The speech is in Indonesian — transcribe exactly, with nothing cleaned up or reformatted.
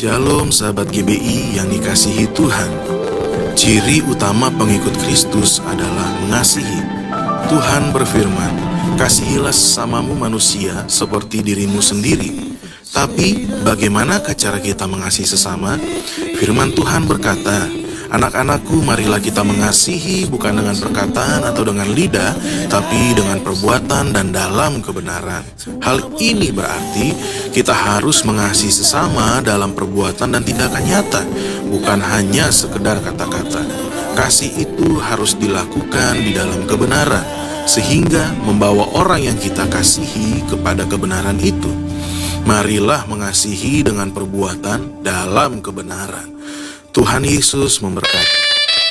Shalom sahabat G B I yang dikasihi Tuhan. Ciri utama pengikut Kristus adalah mengasihi. Tuhan berfirman, "Kasihilah sesamamu manusia seperti dirimu sendiri." Tapi bagaimanakah cara kita mengasihi sesama? Firman Tuhan berkata, "Anak-anakku, marilah kita mengasihi bukan dengan perkataan atau dengan lidah, tapi dengan perbuatan dan dalam kebenaran." Hal ini berarti kita harus mengasihi sesama dalam perbuatan dan tindakan nyata, bukan hanya sekedar kata-kata. Kasih itu harus dilakukan di dalam kebenaran, sehingga membawa orang yang kita kasihi kepada kebenaran itu. Marilah mengasihi dengan perbuatan dalam kebenaran. Tuhan Yesus memberkati.